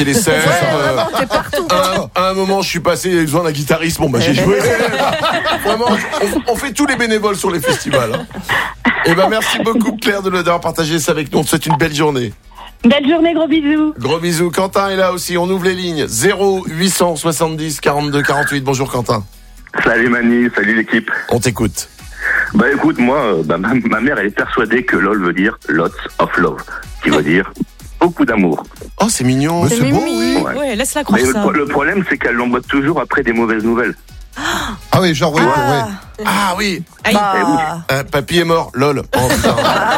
gratter les selles. T'es partout. À un moment, je suis passé, il y avait besoin d'un guitariste. Bon, j'ai joué. Vraiment, on fait tous les bénévoles sur les festivals. Et merci beaucoup, Claire, de d'avoir partagé ça avec nous. On te souhaite une belle journée. Belle journée, gros bisous. Gros bisous. Quentin est là aussi. On ouvre les lignes. 0870 42 48. Bonjour, Quentin. Salut Manu, salut l'équipe. On t'écoute. Écoute, moi, ma mère, elle est persuadée que LOL veut dire Lots of Love, qui veut dire beaucoup d'amour. Oh, c'est mignon. C'est beau, mimi. oui. Ouais, laisse-la croire Mais ça. le problème, c'est qu'elle l'emboîte toujours après des mauvaises nouvelles. Ah oui, genre, ouais. Ah oui. Aïe. Papy est mort. Lol. Oh, putain.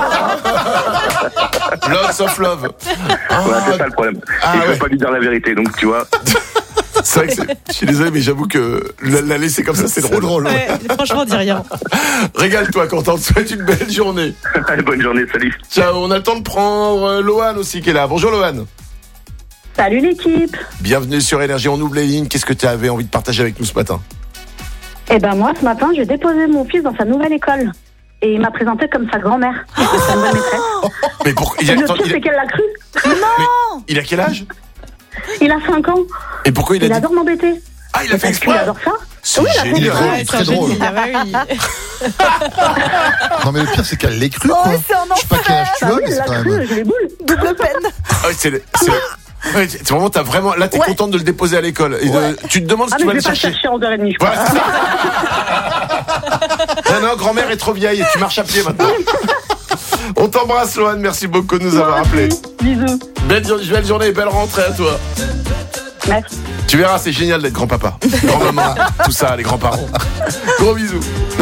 Lots of love. Voilà, c'est ça le problème. Et je veux pas lui dire la vérité, donc tu vois. C'est vrai que je suis désolé, mais j'avoue que la laisser comme ça, c'est drôle. Ouais, franchement, dis rien. Régale-toi, Quentin. On te souhaite une belle journée. Bonne journée, salut. Ciao. On a le temps de prendre Lohan aussi qui est là. Bonjour, Lohan. Salut l'équipe. Bienvenue sur Énergie. On ouvre les lignes. Qu'est-ce que tu avais envie de partager avec nous ce matin? Moi, ce matin, j'ai déposé mon fils dans sa nouvelle école. Et il m'a présenté comme sa grand-mère. C'est une bonne maîtresse. Mais pourquoi Et le pire, c'est qu'elle l'a cru. il a quel âge? Il a 5 ans. Et pourquoi il a Il dit... adore m'embêter. Ah, il a fait Il exprès. adore ça. C'est Oui, il a fait génial. exprès. Ouais, très c'est un drôle. génie. Ah bah oui. Non, mais le pire, c'est qu'elle l'ait cru, Oh, quoi. c'est un Je sais pas quel âge tu Ah as, oui, mais elle c'est l'a quand cru, même. j'ai les boules. Double peine. Ah oui, ouais, c'est vraiment, t'as vraiment, là, t'es contente de le déposer à l'école. Et tu te demandes si Ah, tu mais vas je le vais pas le chercher. chercher en 11h30, je crois. Ouais. Non, grand-mère est trop vieille et tu marches à pied maintenant. On t'embrasse, Lohan. Merci beaucoup de nous avoir appelés. Bisous. Belle journée et belle rentrée à toi. Merci. Tu verras, c'est génial d'être grand-papa. Grand-maman, tout ça, les grands-parents. Gros bisous.